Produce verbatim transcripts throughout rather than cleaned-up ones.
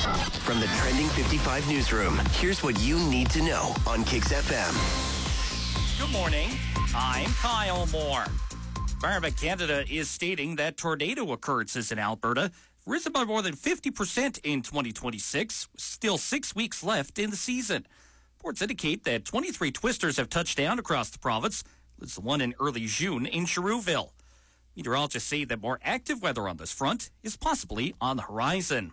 From the Trending fifty-five newsroom, here's what you need to know on Kicks F M. Good morning. I'm Kyle Moore. Environment Canada is stating that tornado occurrences in Alberta have risen by more than fifty percent in twenty twenty-six, with still six weeks left in the season. Reports indicate that twenty-three twisters have touched down across the province. There's the one in early June in Cheruville. Meteorologists say that more active weather on this front is possibly on the horizon.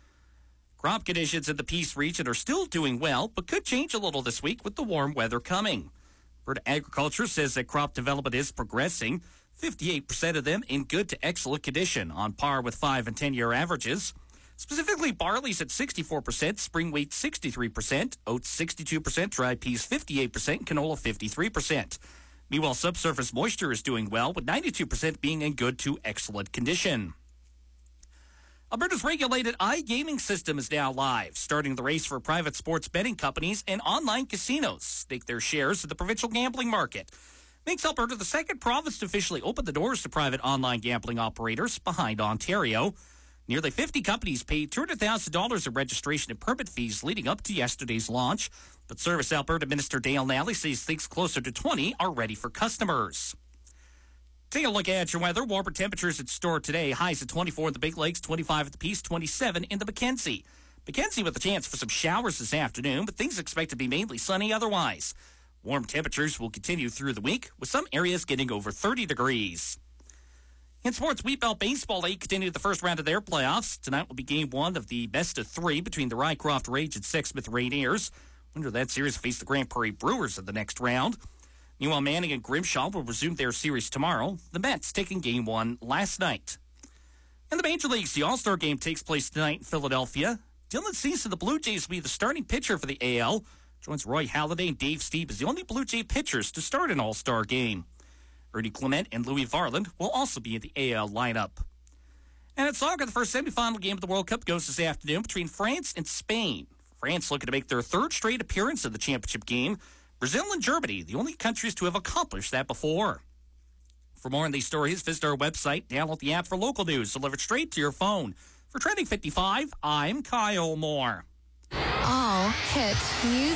Crop conditions in the Peace region are still doing well, but could change a little this week with the warm weather coming. Alberta Agriculture says that crop development is progressing, fifty-eight percent of them in good to excellent condition, on par with five and ten-year averages. Specifically, barley's at sixty-four percent, spring wheat sixty-three percent, oats sixty-two percent, dry peas fifty-eight percent, and canola fifty-three percent. Meanwhile, subsurface moisture is doing well, with ninety-two percent being in good to excellent condition. Alberta's regulated iGaming system is now live, starting the race for private sports betting companies and online casinos stake their shares of the provincial gambling market. Makes Alberta the second province to officially open the doors to private online gambling operators, behind Ontario. Nearly fifty companies paid two hundred thousand dollars in registration and permit fees leading up to yesterday's launch. But Service Alberta Minister Dale Nally says things closer to twenty are ready for customers. Take a look at your weather. Warmer temperatures in store today. Highs at twenty-four in the Big Lakes, twenty-five at the Peace, twenty-seven in the Mackenzie. Mackenzie with a chance for some showers this afternoon, but things expect to be mainly sunny otherwise. Warm temperatures will continue through the week, with some areas getting over thirty degrees. In sports, Wheatbelt Baseball League continued the first round of their playoffs. Tonight will be game one of the best of three between the Rycroft Rage and Sexsmith Rainiers. Winner of that series will face the Grand Prairie Brewers in the next round. Meanwhile, Manning and Grimshaw will resume their series tomorrow. The Mets taking game one last night. In the Major Leagues, the All-Star game takes place tonight in Philadelphia. Dylan Cease of the Blue Jays will be the starting pitcher for the A L. Joins Roy Halladay and Dave Stieb as the only Blue Jay pitchers to start an All-Star game. Ernie Clement and Louis Varland will also be in the A L lineup. And in soccer, the first semifinal game of the World Cup goes this afternoon between France and Spain. France looking to make their third straight appearance in the championship game. Brazil and Germany, the only countries to have accomplished that before. For more on these stories, visit our website, download the app for local news delivered straight to your phone. For Trending fifty-five, I'm Kyle Moore. All hit music.